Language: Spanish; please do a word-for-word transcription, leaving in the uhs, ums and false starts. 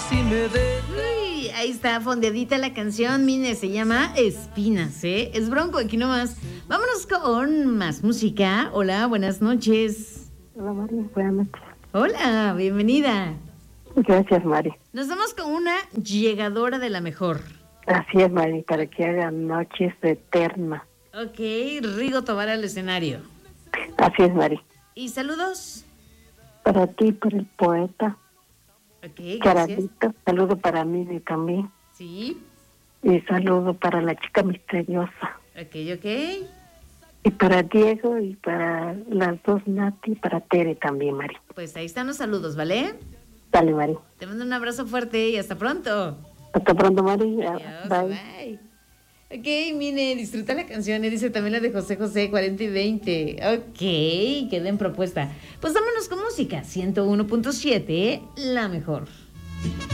si me dejas. Uy, ahí está fondeadita la canción, mire, se llama Espinas, ¿eh? Es Bronco, aquí nomás. Vámonos con más música. Hola, buenas noches. Hola, María, buenas noches. Hola, bienvenida. Gracias, Mari. Nos vamos con una llegadora de la mejor. Así es, Mari, para que hagan noches eternas. Ok, Rigo Tobar al escenario. Así es, Mari. ¿Y saludos? Para ti, para el poeta. Ok, gracias. Caralito. Saludo para mí también. Sí. Y saludo para la chica misteriosa. Ok, ok. Y para Diego y para las dos Nati y para Tere también, Mari. Pues ahí están los saludos, ¿vale? Dale, Mari. Te mando un abrazo fuerte y hasta pronto. Hasta pronto, Mari. Adiós, Bye. bye. Ok, mire, disfruta la canción. Y dice también la de José José, cuarenta y veinte. Ok, queda en propuesta. Pues vámonos con música. ciento uno punto siete, la mejor.